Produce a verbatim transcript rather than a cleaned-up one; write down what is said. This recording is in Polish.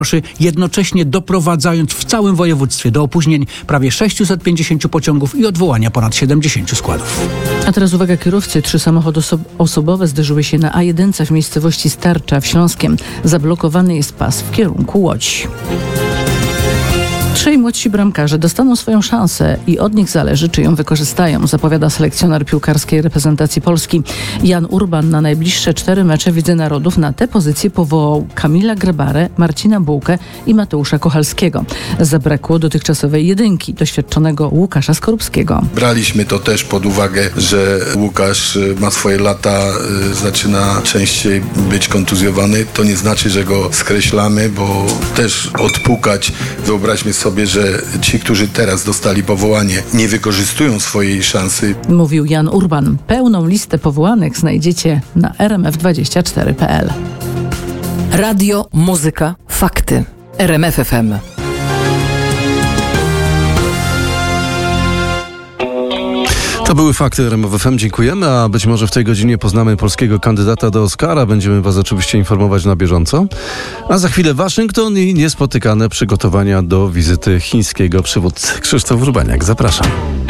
jednocześnie doprowadzając w całym województwie do opóźnień prawie sześćset pięćdziesiąt pociągów i odwołania ponad siedemdziesięciu składów. A teraz uwaga kierowcy. Trzy samochody oso- osobowe zderzyły się na A jeden w miejscowości Starcza w Śląskiem. Zablokowany jest pas w kierunku Łodzi. Trzej młodsi bramkarze dostaną swoją szansę i od nich zależy, czy ją wykorzystają, zapowiada selekcjoner piłkarskiej reprezentacji Polski. Jan Urban na najbliższe cztery mecze w Lidze Narodów na tę pozycję powołał Kamila Grabarę, Marcina Bułkę i Mateusza Kochalskiego. Zabrakło dotychczasowej jedynki, doświadczonego Łukasza Skorupskiego. Braliśmy to też pod uwagę, że Łukasz ma swoje lata, zaczyna częściej być kontuzjowany. To nie znaczy, że go skreślamy, bo też odpukać, wyobraźmy sobie, że ci, którzy teraz dostali powołanie, nie wykorzystują swojej szansy. Mówił Jan Urban. Pełną listę powołanych znajdziecie na r m f dwadzieścia cztery kropka p l. Radio, muzyka, fakty. R M F F M. To były fakty R M F F M. Dziękujemy, a być może w tej godzinie poznamy polskiego kandydata do Oscara. Będziemy Was oczywiście informować na bieżąco. A za chwilę Waszyngton i niespotykane przygotowania do wizyty chińskiego przywódcy. Krzysztof Urbaniak, zapraszam.